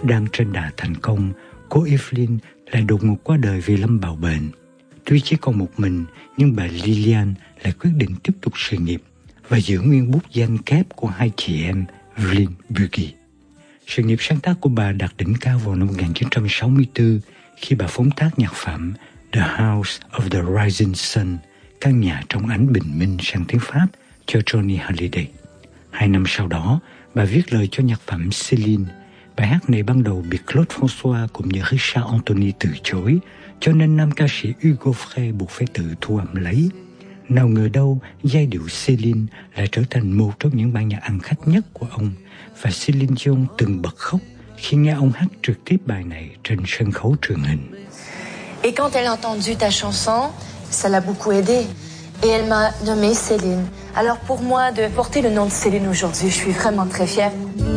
đang trên đà thành công, cô Evelyn lại đột ngột qua đời vì lâm bào bệnh. Tuy chỉ còn một mình, nhưng bà Lillian lại quyết định tiếp tục sự nghiệp và giữ nguyên bút danh kép của hai chị em Evelyn Buggy. Sự nghiệp sáng tác của bà đạt đỉnh cao vào năm 1964 khi bà phóng tác nhạc phẩm The House of the Rising Sun, căn nhà trong ánh bình minh sang tiếng Pháp cho Johnny Hallyday. 2 năm sau đó, bà viết lời cho nhạc phẩm Céline. Bài hát này ban đầu bị Claude François cũng như Richard Anthony từ chối, cho nên nam ca sĩ Hugo Frey buộc phải tự thu âm lấy. Nào ngờ đâu, giai điệu Céline lại trở thành một trong những bản nhạc ăn khách nhất của ông, và Céline Dion từng bật khóc khi nghe ông hát trực tiếp bài này trên sân khấu truyền hình. Et quand elle a entendu ta chanson, ça l'a beaucoup aidée. Et elle m'a nommée Céline. Alors pour moi, de porter le nom de Céline aujourd'hui, je suis vraiment très fière.